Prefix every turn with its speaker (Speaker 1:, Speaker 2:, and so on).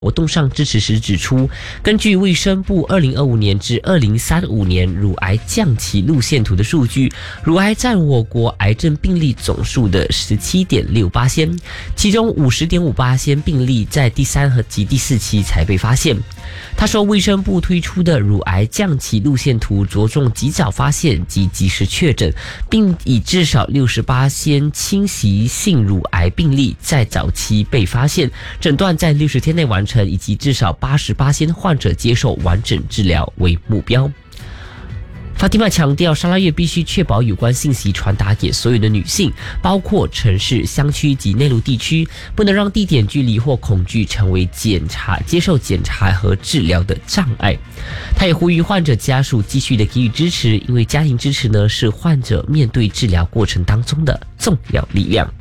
Speaker 1: 活动上支持时指出，根据卫生部2025年至2035年乳癌降期路线图的数据，乳癌占我国癌症病例总数的17.6%，其中50.5%病例在第3及第4期才被发现。他说，卫生部推出的乳癌降期路线图着重及早发现及及时确诊，并以至少68%侵袭性乳癌病例在早期被发现，诊断在60天内完成，以及至少88%患者接受完整治疗为目标。法蒂玛强调，沙拉越必须确保有关信息传达给所有的女性，包括城市、乡区及内陆地区，不能让地点距离或恐惧成为接受检查和治疗的障碍。他也呼吁患者家属继续的给予支持，因为家庭支持呢是患者面对治疗过程当中的重要力量。